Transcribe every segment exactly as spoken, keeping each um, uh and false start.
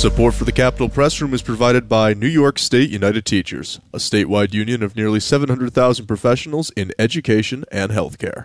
Support for the Capitol Press Room is provided by New York State United Teachers, a statewide union of nearly seven hundred thousand professionals in education and healthcare.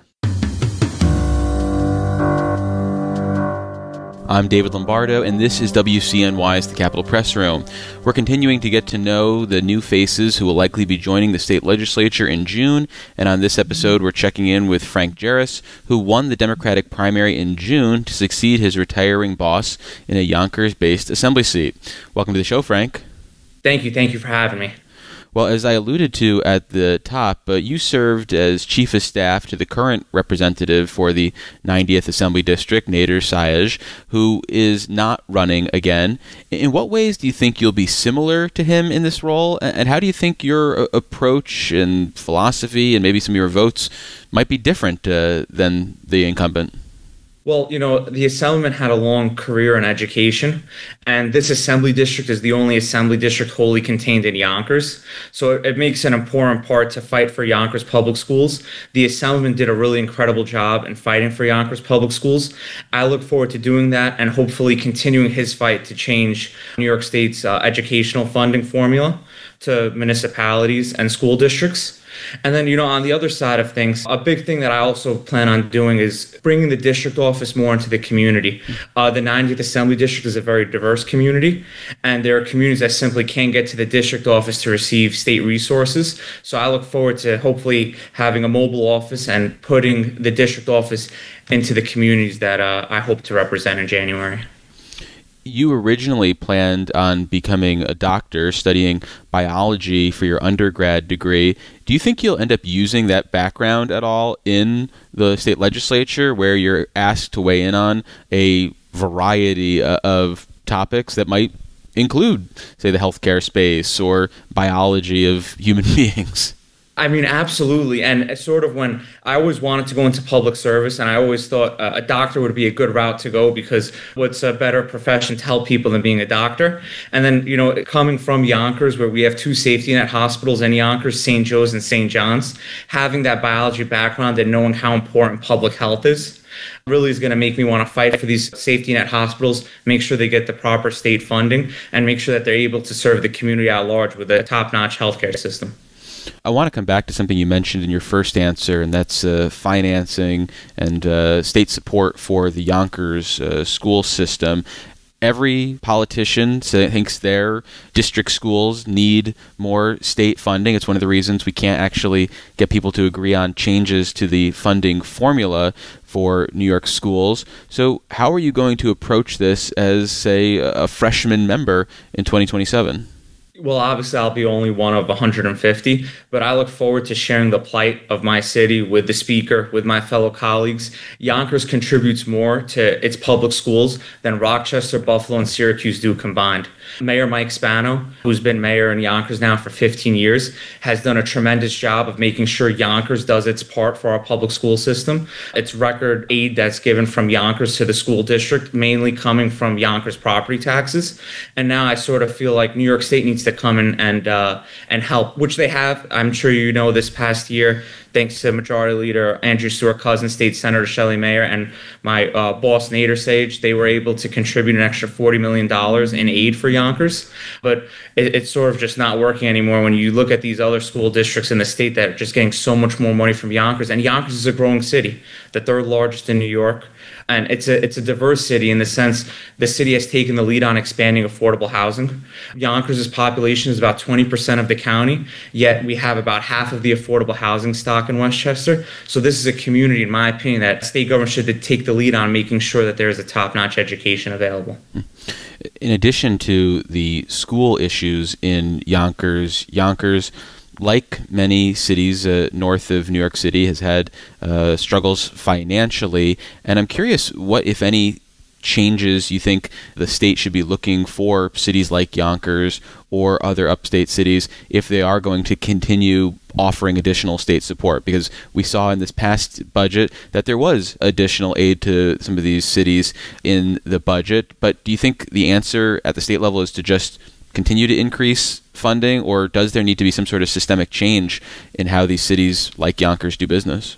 I'm David Lombardo, and this is W C N Y's The Capitol Press Room. We're continuing to get to know the new faces who will likely be joining the state legislature in June, and on this episode we're checking in with Frank Jarris, who won the Democratic primary in June to succeed his retiring boss in a Yonkers-based assembly seat. Welcome to the show, Frank. Thank you. Thank you for having me. Well, as I alluded to at the top, uh, you served as chief of staff to the current representative for the ninetieth Assembly District, Nader Sayegh, who is not running again. In what ways do you think you'll be similar to him in this role? And how do you think your uh, approach and philosophy and maybe some of your votes might be different uh, than the incumbent? Well, you know, the Assemblyman had a long career in education, and this Assembly District is the only Assembly District wholly contained in Yonkers. So it, it makes an important part to fight for Yonkers Public Schools. The Assemblyman did a really incredible job in fighting for Yonkers Public Schools. I look forward to doing that and hopefully continuing his fight to change New York State's uh, educational funding formula to municipalities and school districts. And then, you know, on the other side of things, a big thing that I also plan on doing is bringing the district office more into the community. Uh, the ninetieth Assembly District is a very diverse community, and there are communities that simply can't get to the district office to receive state resources. So I look forward to hopefully having a mobile office and putting the district office into the communities that uh, I hope to represent in January. You originally planned on becoming a doctor, studying biology for your undergrad degree. Do you think you'll end up using that background at all in the state legislature, where you're asked to weigh in on a variety of topics that might include, say, the healthcare space or biology of human beings? I mean, absolutely. And sort of when I always wanted to go into public service, and I always thought uh, a doctor would be a good route to go, because what's a better profession to help people than being a doctor? And then, you know, coming from Yonkers, where we have two safety net hospitals in Yonkers, Saint Joe's and Saint John's, having that biology background and knowing how important public health is really is going to make me want to fight for these safety net hospitals, make sure they get the proper state funding, and make sure that they're able to serve the community at large with a top-notch healthcare system. I want to come back to something you mentioned in your first answer, and that's uh, financing and uh, state support for the Yonkers uh, school system. Every politician thinks their district schools need more state funding. It's one of the reasons we can't actually get people to agree on changes to the funding formula for New York schools. So how are you going to approach this as, say, a freshman member in twenty twenty-seven? Well, obviously, I'll be only one of one hundred fifty, but I look forward to sharing the plight of my city with the speaker, with my fellow colleagues. Yonkers contributes more to its public schools than Rochester, Buffalo, and Syracuse do combined. Mayor Mike Spano, who's been mayor in Yonkers now for fifteen years, has done a tremendous job of making sure Yonkers does its part for our public school system. It's record aid that's given from Yonkers to the school district, mainly coming from Yonkers property taxes. And now I sort of feel like New York State needs to come in and uh, and help, which they have. I'm sure you know this past year, thanks to Majority Leader Andrew Stewart-Cousins, State Senator Shelley Mayer, and my uh, boss Nader Sayegh, they were able to contribute an extra forty million dollars in aid for Yonkers. But it, it's sort of just not working anymore when you look at these other school districts in the state that are just getting so much more money from Yonkers. And Yonkers is a growing city, the third largest in New York. And it's a it's a diverse city in the sense the city has taken the lead on expanding affordable housing. Yonkers' population is about twenty percent of the county, yet we have about half of the affordable housing stock in Westchester. So this is a community, in my opinion, that state government should take the lead on making sure that there is a top-notch education available. In addition to the school issues in Yonkers, Yonkers, like many cities uh, north of New York City, has had uh, struggles financially. And I'm curious what, if any, changes you think the state should be looking for cities like Yonkers or other upstate cities if they are going to continue offering additional state support, because we saw in this past budget that there was additional aid to some of these cities in the budget. But do you think the answer at the state level is to just continue to increase funding, or does there need to be some sort of systemic change in how these cities like Yonkers do business?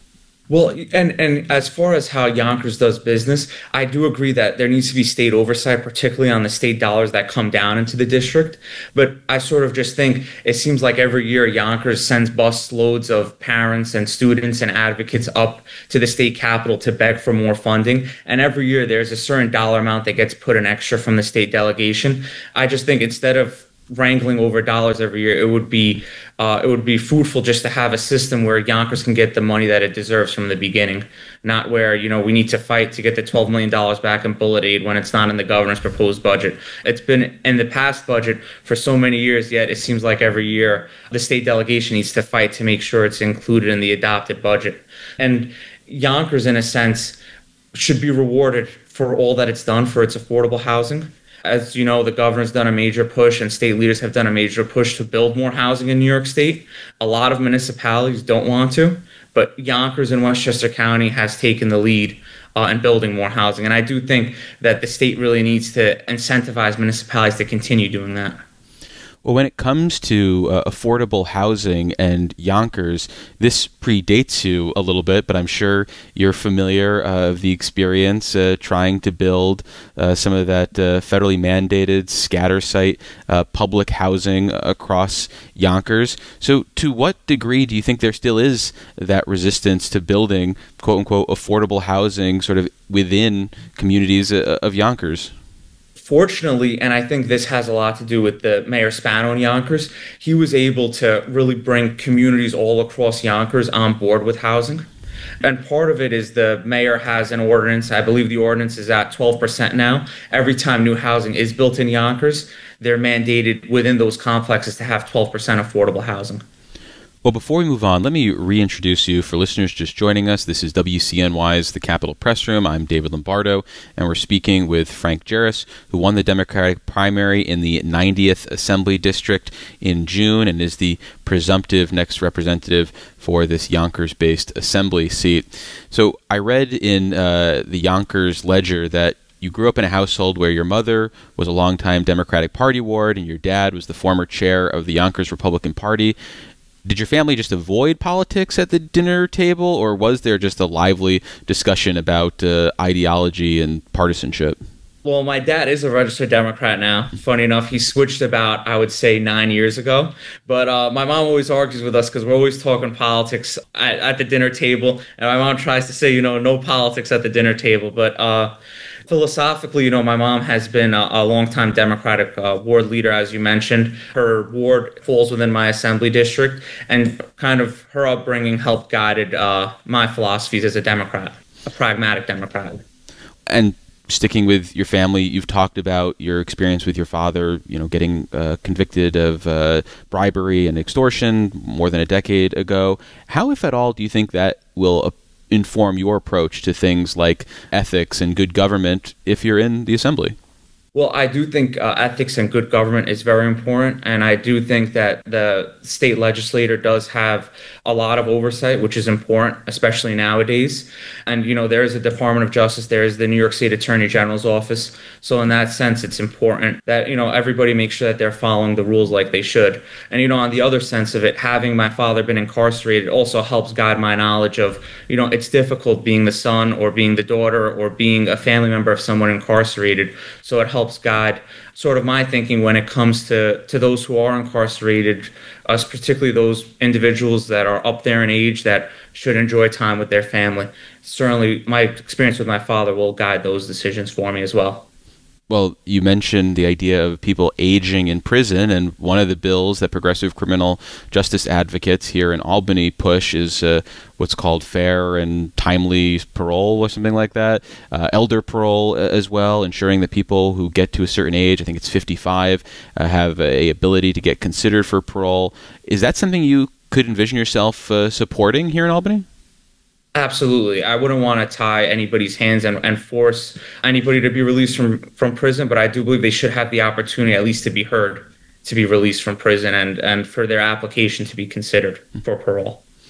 Well, and and as far as how Yonkers does business, I do agree that there needs to be state oversight, particularly on the state dollars that come down into the district. But I sort of just think it seems like every year Yonkers sends bus loads of parents and students and advocates up to the state capitol to beg for more funding. And every year there's a certain dollar amount that gets put in extra from the state delegation. I just think instead of wrangling over dollars every year, it would be uh, it would be fruitful just to have a system where Yonkers can get the money that it deserves from the beginning, not where, you know, we need to fight to get the twelve million dollars back in bullet aid when it's not in the governor's proposed budget. It's been in the past budget for so many years, yet it seems like every year the state delegation needs to fight to make sure it's included in the adopted budget. And Yonkers, in a sense, should be rewarded for all that it's done for its affordable housing. As you know, the governor's done a major push and state leaders have done a major push to build more housing in New York State. A lot of municipalities don't want to, but Yonkers in Westchester County has taken the lead uh, in building more housing. And I do think that the state really needs to incentivize municipalities to continue doing that. Well, when it comes to uh, affordable housing and Yonkers, this predates you a little bit, but I'm sure you're familiar uh, of the experience uh, trying to build uh, some of that uh, federally mandated scatter site uh, public housing across Yonkers. So to what degree do you think there still is that resistance to building, quote unquote, affordable housing sort of within communities uh, of Yonkers? Fortunately, and I think this has a lot to do with the Mayor Spano in Yonkers, he was able to really bring communities all across Yonkers on board with housing. And part of it is the mayor has an ordinance. I believe the ordinance is at twelve percent now. Every time new housing is built in Yonkers, they're mandated within those complexes to have twelve percent affordable housing. Well, before we move on, let me reintroduce you for listeners just joining us. This is W C N Y's The Capitol Press Room. I'm David Lombardo, and we're speaking with Frank Jarris, who won the Democratic primary in the ninetieth Assembly District in June and is the presumptive next representative for this Yonkers-based Assembly seat. So I read in uh, the Yonkers Ledger that you grew up in a household where your mother was a longtime Democratic Party ward and your dad was the former chair of the Yonkers Republican Party. Did your family just avoid politics at the dinner table, or was there just a lively discussion about uh, ideology and partisanship? Well, my dad is a registered Democrat now. Funny enough, he switched about, I would say, nine years ago. But uh, my mom always argues with us because we're always talking politics at, at the dinner table. And my mom tries to say, you know, no politics at the dinner table. But uh, philosophically, you know, my mom has been a, a longtime Democratic uh, ward leader, as you mentioned. Her ward falls within my assembly district, and kind of her upbringing helped guided uh, my philosophies as a Democrat, a pragmatic Democrat. And sticking with your family, you've talked about your experience with your father, you know, getting uh, convicted of uh, bribery and extortion more than a decade ago. How, if at all, do you think that will uh, inform your approach to things like ethics and good government if you're in the assembly? Well, I do think uh, ethics and good government is very important, and I do think that the state legislator does have a lot of oversight, which is important, especially nowadays. And, you know, there is a Department of Justice, there is the New York State Attorney General's office. So in that sense, it's important that, you know, everybody makes sure that they're following the rules like they should. And, you know, on the other sense of it, having my father been incarcerated also helps guide my knowledge of, you know, it's difficult being the son or being the daughter or being a family member of someone incarcerated. So it helps helps guide sort of my thinking when it comes to, to those who are incarcerated, us particularly those individuals that are up there in age that should enjoy time with their family. Certainly, my experience with my father will guide those decisions for me as well. Well, you mentioned the idea of people aging in prison, and one of the bills that progressive criminal justice advocates here in Albany push is uh, what's called fair and timely parole or something like that. Uh, elder parole as well, ensuring that people who get to a certain age, I think it's fifty-five, uh, have a ability to get considered for parole. Is that something you could envision yourself uh, supporting here in Albany? Absolutely. I wouldn't want to tie anybody's hands and, and force anybody to be released from, from prison, but I do believe they should have the opportunity at least to be heard, to be released from prison and, and for their application to be considered for parole.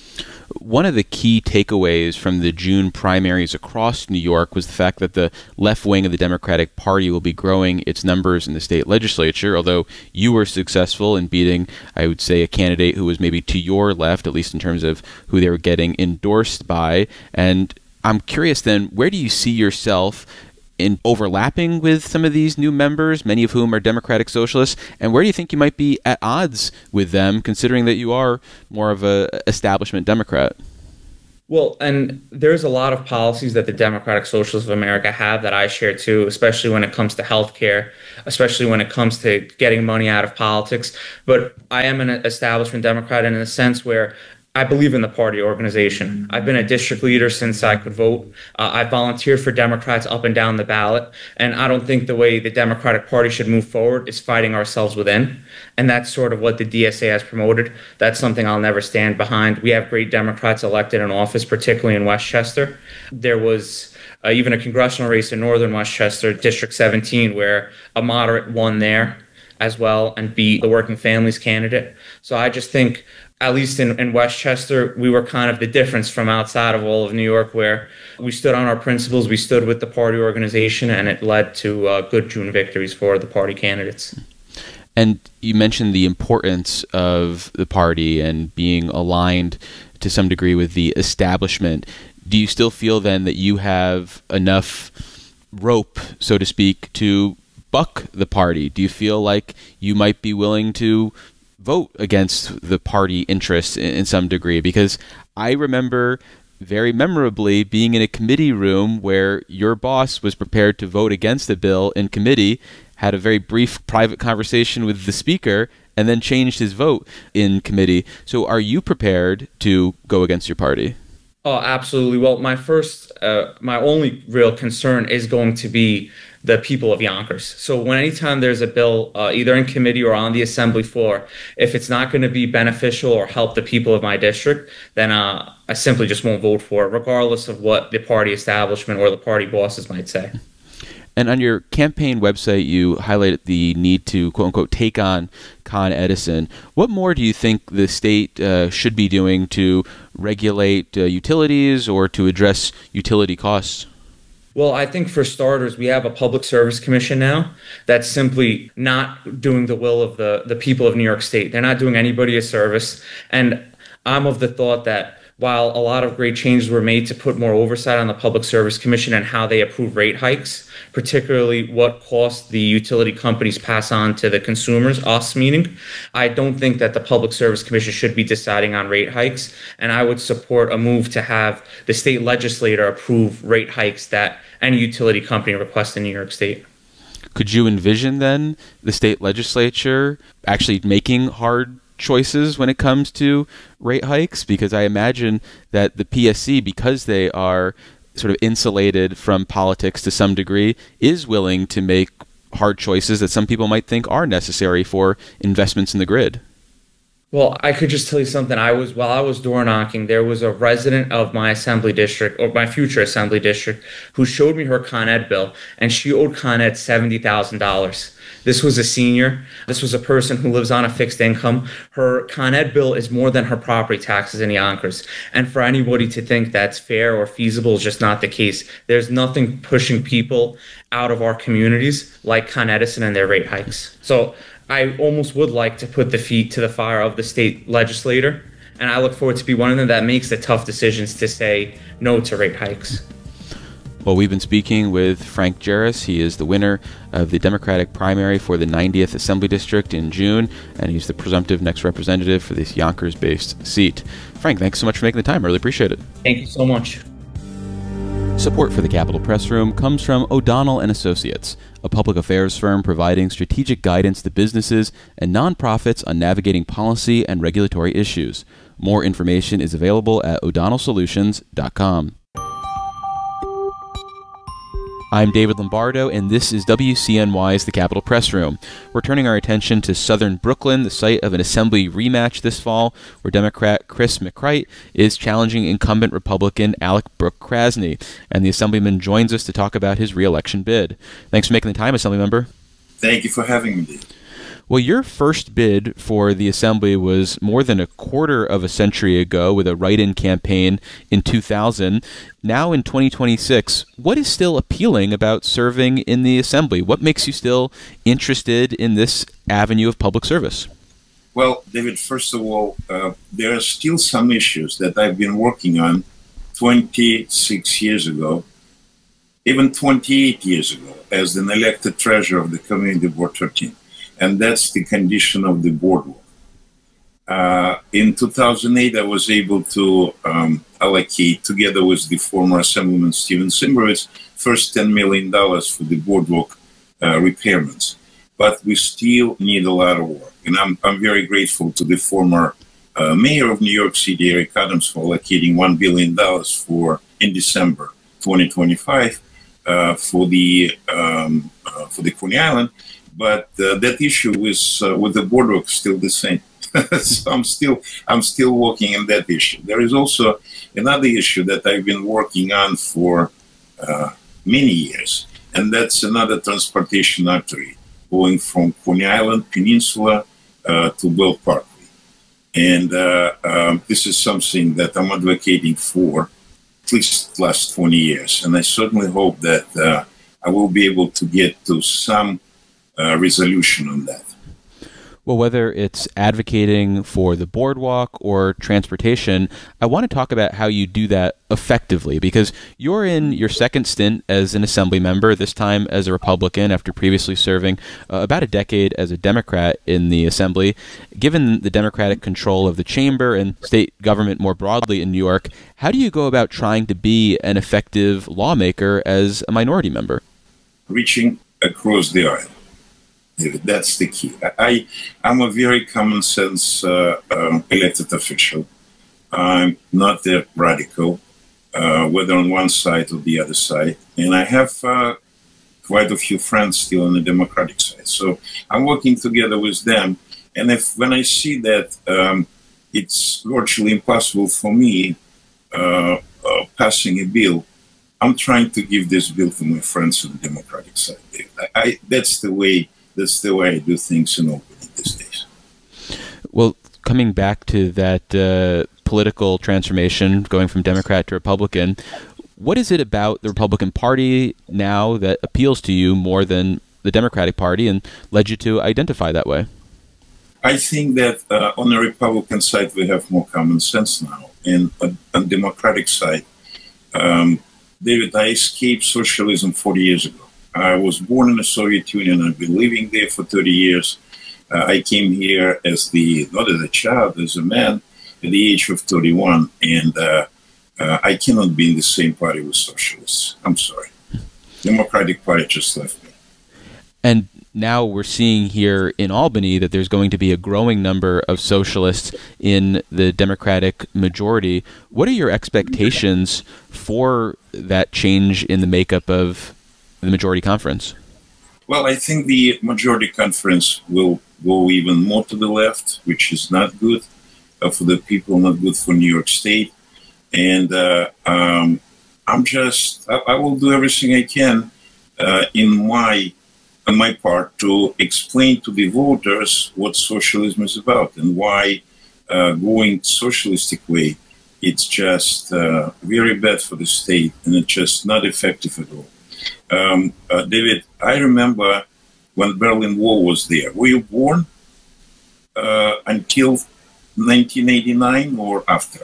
One of the key takeaways from the June primaries across New York was the fact that the left wing of the Democratic Party will be growing its numbers in the state legislature, although you were successful in beating, I would say, a candidate who was maybe to your left, at least in terms of who they were getting endorsed by. And I'm curious then, where do you see yourself in overlapping with some of these new members, many of whom are Democratic Socialists, and where do you think you might be at odds with them, considering that you are more of a establishment Democrat? Well, and there's a lot of policies that the Democratic Socialists of America have that I share too, especially when it comes to healthcare, especially when it comes to getting money out of politics. But I am an establishment Democrat in a sense where I believe in the party organization. I've been a district leader since I could vote. Uh, I volunteered for Democrats up and down the ballot. And I don't think the way the Democratic Party should move forward is fighting ourselves within. And that's sort of what the D S A has promoted. That's something I'll never stand behind. We have great Democrats elected in office, particularly in Westchester. There was uh, even a congressional race in northern Westchester, District seventeen, where a moderate won there as well and beat the Working Families candidate. So I just think, at least in, in Westchester, we were kind of the difference from outside of all of New York, where we stood on our principles, we stood with the party organization, and it led to uh, good June victories for the party candidates. And you mentioned the importance of the party and being aligned to some degree with the establishment. Do you still feel then that you have enough rope, so to speak, to buck the party? Do you feel like you might be willing to vote against the party interests in, in some degree? Because I remember very memorably being in a committee room where your boss was prepared to vote against a bill in committee, had a very brief private conversation with the speaker, and then changed his vote in committee. So are you prepared to go against your party? Oh, absolutely. Well, my first, uh, my only real concern is going to be the people of Yonkers. So when anytime there's a bill, uh, either in committee or on the assembly floor, if it's not going to be beneficial or help the people of my district, then uh, I simply just won't vote for it, regardless of what the party establishment or the party bosses might say. And on your campaign website, you highlighted the need to, quote unquote, take on Con Edison. What more do you think the state uh, should be doing to regulate uh, utilities or to address utility costs? Well, I think for starters, we have a public service commission now that's simply not doing the will of the, the people of New York State. They're not doing anybody a service. And I'm of the thought that while a lot of great changes were made to put more oversight on the Public Service Commission and how they approve rate hikes, particularly what costs the utility companies pass on to the consumers, us meaning, I don't think that the Public Service Commission should be deciding on rate hikes. And I would support a move to have the state legislature approve rate hikes that any utility company requests in New York State. Could you envision then the state legislature actually making hard choices when it comes to rate hikes? Because I imagine that the P S C, because they are sort of insulated from politics to some degree, is willing to make hard choices that some people might think are necessary for investments in the grid. Well, I could just tell you something. I was while I was door knocking, there was a resident of my assembly district, or my future assembly district, who showed me her Con Ed bill, and she owed Con Ed seventy thousand dollars. This was a senior. This was a person who lives on a fixed income. Her Con Ed bill is more than her property taxes in Yonkers. And for anybody to think that's fair or feasible is just not the case. There's nothing pushing people out of our communities like Con Edison and their rate hikes. So I almost would like to put the feet to the fire of the state legislator, and I look forward to be one of them that makes the tough decisions to say no to rate hikes. Well, we've been speaking with Frank Jarris. He is the winner of the Democratic primary for the ninetieth Assembly District in June, and he's the presumptive next representative for this Yonkers-based seat. Frank, thanks so much for making the time. I really appreciate it. Thank you so much. Support for the Capitol Press Room comes from O'Donnell and Associates, a public affairs firm providing strategic guidance to businesses and nonprofits on navigating policy and regulatory issues. More information is available at o'donnell solutions dot com. I'm David Lombardo, and this is W C N Y's The Capitol Press Room. We're turning our attention to southern Brooklyn, the site of an assembly rematch this fall, where Democrat Chris McCrite is challenging incumbent Republican Alec Brooke Krasny, and the assemblyman joins us to talk about his re-election bid. Thanks for making the time, Assemblymember. Thank you for having me. Well, your first bid for the Assembly was more than a quarter of a century ago with a write-in campaign in two thousand. Now in twenty twenty-six, what is still appealing about serving in the Assembly? What makes you still interested in this avenue of public service? Well, David, first of all, uh, there are still some issues that I've been working on twenty-six years ago, even twenty-eight years ago, as an elected treasurer of the Community Board thirteen. And that's the condition of the boardwalk. Uh, in two thousand eight, I was able to um, allocate, together with the former Assemblyman Steven Simbrowitz, first ten million dollars for the boardwalk uh, repairments. But we still need a lot of work. And I'm, I'm very grateful to the former uh, mayor of New York City, Eric Adams, for allocating one billion dollars for, in December twenty twenty-five, uh, for the um, uh, for the Coney Island. But uh, that issue with uh, with the boardwalk is still the same. So I'm still I'm still working on that issue. There is also another issue that I've been working on for uh, many years, and that's another transportation artery going from Coney Island Peninsula uh, to Bell Parkway. And uh, um, this is something that I'm advocating for at least the last twenty years. And I certainly hope that uh, I will be able to get to some Uh, resolution on that. Well, whether it's advocating for the boardwalk or transportation, I want to talk about how you do that effectively, because you're in your second stint as an Assembly member, this time as a Republican after previously serving uh, about a decade as a Democrat in the Assembly. Given the Democratic control of the chamber and state government more broadly in New York, how do you go about trying to be an effective lawmaker as a minority member? Reaching across the aisle. That's the key. I, I'm a very common sense uh, um, elected official. I'm not that radical, uh, whether on one side or the other side. And I have uh, quite a few friends still on the Democratic side. So I'm working together with them. And if when I see that um, it's virtually impossible for me uh, uh, passing a bill, I'm trying to give this bill to my friends on the Democratic side. I, I, that's the way. That's the way I do things in Albany these days. Well, coming back to that uh, political transformation, going from Democrat to Republican, what is it about the Republican Party now that appeals to you more than the Democratic Party and led you to identify that way? I think that uh, on the Republican side, we have more common sense now. And uh, on the Democratic side, um, David, I escaped socialism forty years ago. I was born in the Soviet Union. I've been living there for thirty years. Uh, I came here as the, not as a child, as a man at the age of thirty-one. And uh, uh, I cannot be in the same party with socialists. I'm sorry. Democratic Party just left me. And now we're seeing here in Albany that there's going to be a growing number of socialists in the Democratic majority. What are your expectations for that change in the makeup of the majority conference? Well, I think the majority conference will go even more to the left, which is not good uh, for the people, not good for New York State. And uh, um, I'm just, I, I will do everything I can uh, in my on my part to explain to the voters what socialism is about and why uh, going socialistic way, it's just uh, very bad for the state and it's just not effective at all. Um, uh, David, I remember when Berlin Wall was there. Were you born uh, until nineteen eighty-nine or after?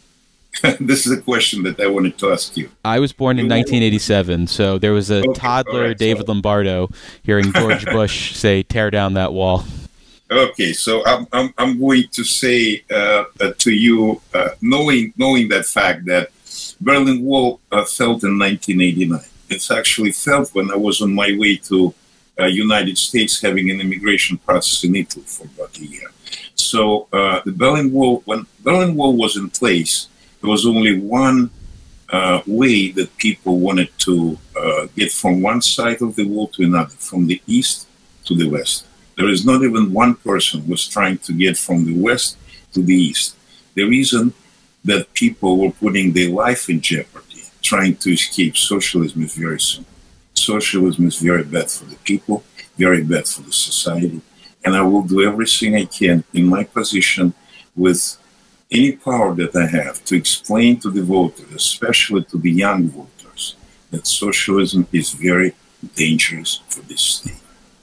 This is a question that I wanted to ask you. I was born in nineteen eighty-seven, so there was a okay, toddler, right, David so. Lombardo, hearing George Bush say, "Tear down that wall." Okay, so I'm I'm, I'm going to say uh, uh, to you, uh, knowing knowing that fact that Berlin Wall uh, fell in nineteen eighty-nine. It's actually felt when I was on my way to uh, United States having an immigration process in Italy for about a year. So uh, the Berlin Wall, when Berlin Wall was in place, there was only one uh, way that people wanted to uh, get from one side of the wall to another, from the east to the west. There is not even one person who was trying to get from the west to the east. The reason that people were putting their life in jeopardy trying to escape socialism is very simple. Socialism is very bad for the people, very bad for the society, and I will do everything I can in my position with any power that I have to explain to the voters, especially to the young voters, that socialism is very dangerous for this state.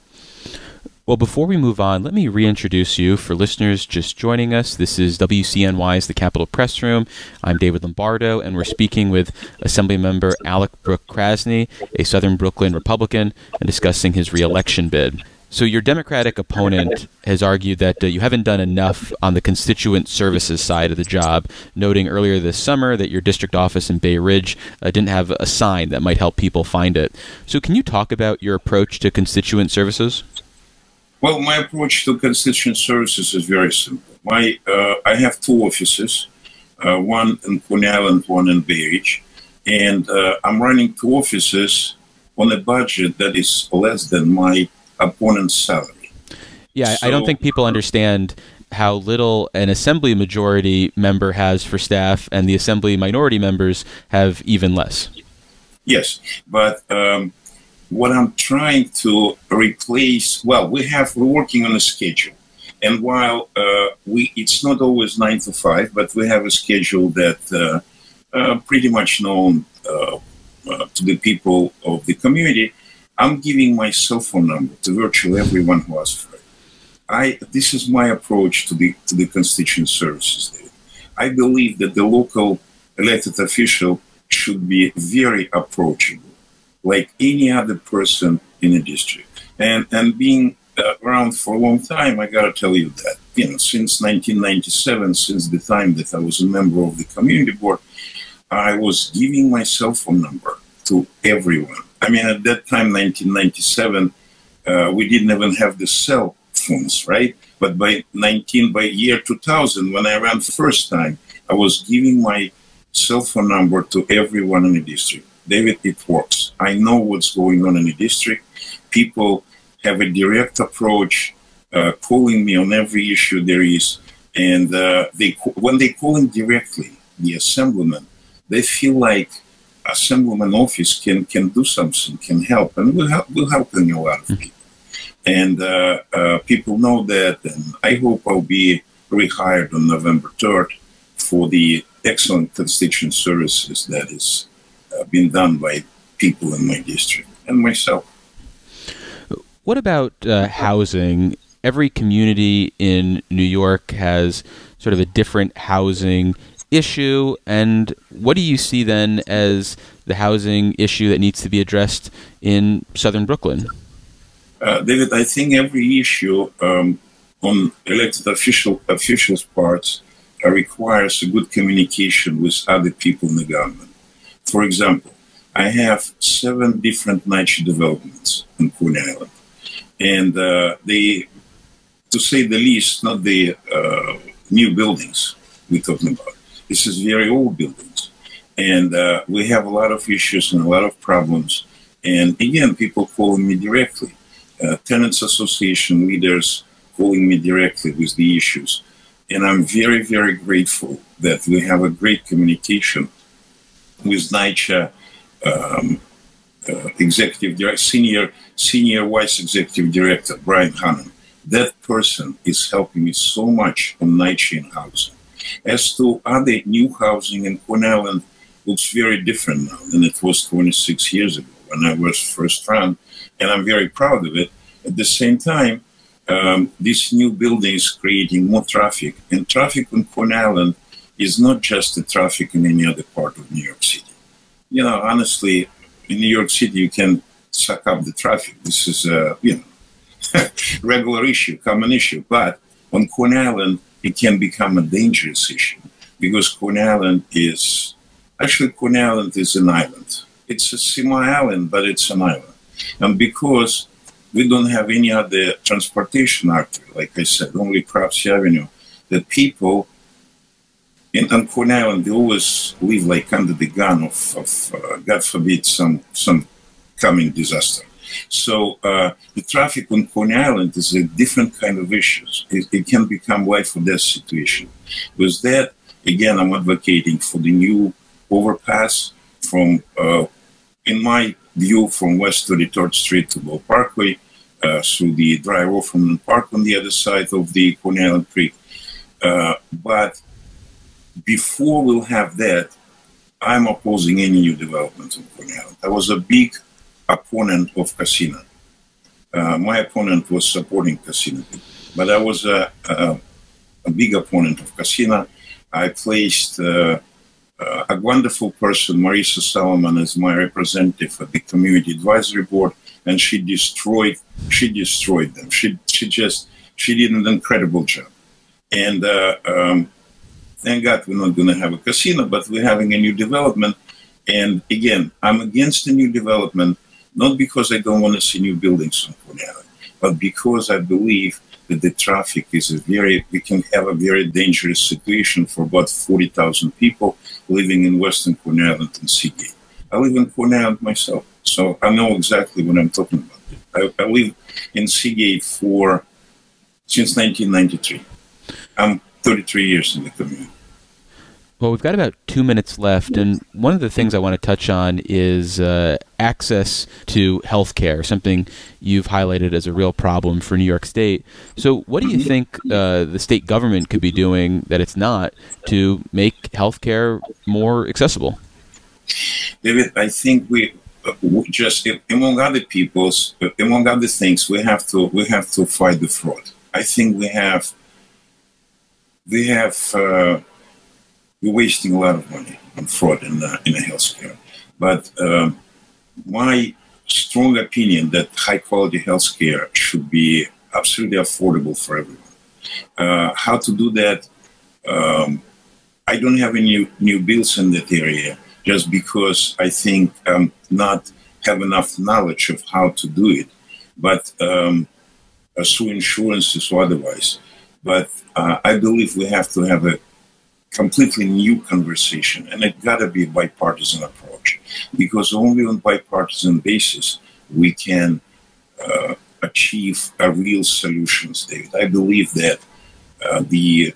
Well, before we move on, let me reintroduce you for listeners just joining us. This is W C N Y's The Capitol Press Room. I'm David Lombardo, and we're speaking with Assemblymember Alec Brooke Krasny, a Southern Brooklyn Republican, and discussing his re-election bid. So your Democratic opponent has argued that uh, you haven't done enough on the constituent services side of the job, noting earlier this summer that your district office in Bay Ridge uh, didn't have a sign that might help people find it. So can you talk about your approach to constituent services? Well, my approach to constituent services is very simple. My, uh, I have two offices, uh, one in Coney Island, one in Bay Ridge, and uh, I'm running two offices on a budget that is less than my opponent's salary. Yeah, so, I don't think people understand how little an assembly majority member has for staff, and the assembly minority members have even less. Yes, but um, what I'm trying to replace, well, we have, we're working on a schedule. And while uh, we, it's not always nine to five, but we have a schedule that uh, uh, pretty much known uh, uh, to the people of the community. I'm giving my cell phone number to virtually everyone who asks for it. I, this is my approach to the, to the constituent services. David. I believe that the local elected official should be very approachable, like any other person in a district. And and being uh, around for a long time, I got to tell you that, you know, since nineteen ninety-seven, since the time that I was a member of the community board, I was giving my cell phone number to everyone. I mean, at that time, nineteen ninety-seven, uh, we didn't even have the cell phones, right? But by nineteen, by year two thousand, when I ran the first time, I was giving my cell phone number to everyone in the district. David, it works. I know what's going on in the district. People have a direct approach, uh, calling me on every issue there is. And uh, they, when they call in directly, the assemblyman, they feel like assemblyman office can, can do something, can help. And we're, help, we're helping a lot of people. And uh, uh, people know that. And I hope I'll be rehired on November third for the excellent constituent services that is uh, been done by people in my district and myself. What about uh, housing? Every community in New York has sort of a different housing issue, and what do you see then as the housing issue that needs to be addressed in Southern Brooklyn? Uh, David, I think every issue um, on elected official officials' parts uh, requires a good communication with other people in the government. For example, I have seven different NYCHA developments in Coney Island. And uh, they, to say the least, not the uh, new buildings we're talking about. This is very old buildings. And uh, we have a lot of issues and a lot of problems. And again, people calling me directly. Uh, tenants association leaders calling me directly with the issues. And I'm very, very grateful that we have a great communication with NYCHA um, uh, executive director, senior senior vice executive director Brian Hannon. That person is helping me so much on NYCHA and housing. As to other new housing in Coney Island, looks very different now than it was twenty-six years ago when I was first run, and I'm very proud of it. At the same time, um, this new building is creating more traffic, and traffic in Coney Island is not just the traffic in any other part of New York City. You know, honestly, in New York City, you can suck up the traffic. This is a, you know, regular issue, common issue. But on Coney Island, it can become a dangerous issue because Coney Island is, actually Coney Island is an island. It's a semi-island, but it's an island. And because we don't have any other transportation artery, like I said, only Cropsey Avenue, that people in on Coney Island, they always live like under the gun of, of uh, God forbid, some some coming disaster. So uh, the traffic on Coney Island is a different kind of issue. It, it can become life or death situation. With that, again, I'm advocating for the new overpass from, uh, in my view, from West thirty-third Street to Ball Parkway. uh, through the dry Rofferman Park on the other side of the Coney Island Creek. Uh, but before we'll have that, I'm opposing any new development on Coney Island. I was a big opponent of casino. Uh, my opponent was supporting casino, but I was a, a, a big opponent of casino. I placed uh, uh, a wonderful person, Marisa Solomon, as my representative at the Community Advisory Board, and she destroyed. She destroyed them. She she just she did an incredible job. And uh, um, thank God we're not going to have a casino, but we're having a new development. And again, I'm against the new development, not because I don't want to see new buildings on Coney Island, but because I believe that the traffic is a very, we can have a very dangerous situation for about forty thousand people living in Western Coney Island and Seagate. I live in Coney Island myself, so I know exactly what I'm talking about. I, I live in Seagate for, since nineteen ninety-three. I'm thirty-three years in the community. Well, we've got about two minutes left, and one of the things I want to touch on is uh, access to health care, something you've highlighted as a real problem for New York State. So what do you think uh, the state government could be doing that it's not to make health care more accessible? David, I think we uh, just, among other people's, uh, among other things, we have to we have to fight the fraud. I think we have, we have, uh, we're wasting a lot of money on fraud in uh, in healthcare. But um, my strong opinion that high quality healthcare should be absolutely affordable for everyone. Uh, how to do that? Um, I don't have any new, new bills in that area, just because I think um, not have enough knowledge of how to do it, but um, uh, through insurances or otherwise. But uh, I believe we have to have a completely new conversation, and it got to be a bipartisan approach, because only on bipartisan basis we can uh, achieve a real solutions, David. I believe that uh, the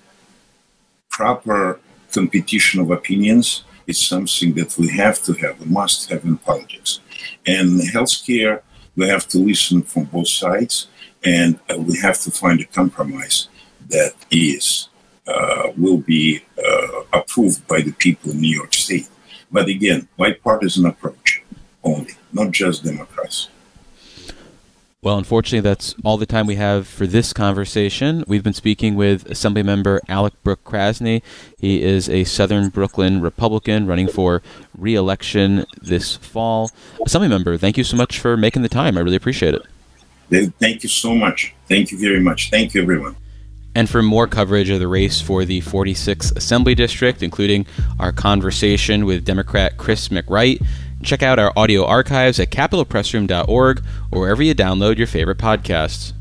proper competition of opinions is something that we have to have, we must have in politics. And healthcare, we have to listen from both sides, and uh, we have to find a compromise that is Uh, will be uh, approved by the people in New York State. But again, bipartisan approach only, not just Democrats. Well, unfortunately, that's all the time we have for this conversation. We've been speaking with Assemblymember Alec Brooke Krasny. He is a Southern Brooklyn Republican running for re-election this fall. Assemblymember, thank you so much for making the time. I really appreciate it. Thank you so much. Thank you very much. Thank you, everyone. And for more coverage of the race for the forty-sixth Assembly District, including our conversation with Democrat Chris McWright, check out our audio archives at capitol press room dot org or wherever you download your favorite podcasts.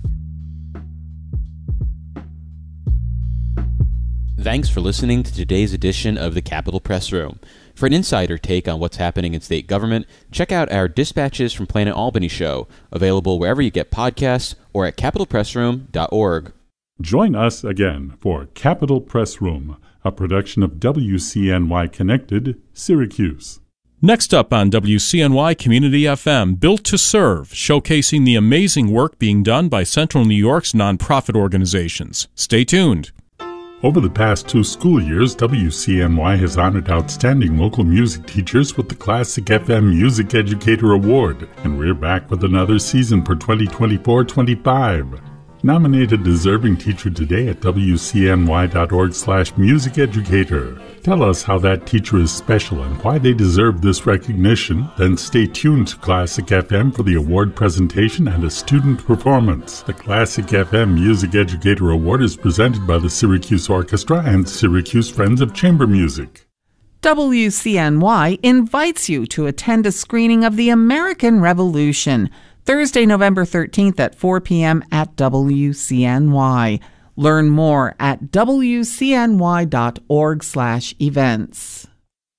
Thanks for listening to today's edition of the Capitol Press Room. For an insider take on what's happening in state government, check out our Dispatches from Planet Albany show, available wherever you get podcasts or at capitol press room dot org. Join us again for Capitol Press Room, a production of W C N Y Connected, Syracuse. Next up on W C N Y Community F M, Built to Serve, showcasing the amazing work being done by Central New York's nonprofit organizations. Stay tuned. Over the past two school years, W C N Y has honored outstanding local music teachers with the Classic F M Music Educator Award, and we're back with another season for twenty twenty-four twenty-five. Nominate a deserving teacher today at W C N Y dot org slash music educator. Tell us how that teacher is special and why they deserve this recognition. Then stay tuned to Classic F M for the award presentation and a student performance. The Classic F M Music Educator Award is presented by the Syracuse Orchestra and Syracuse Friends of Chamber Music. W C N Y invites you to attend a screening of The American Revolution, Thursday, November thirteenth at four p.m. at W C N Y. Learn more at W C N Y dot org slash events.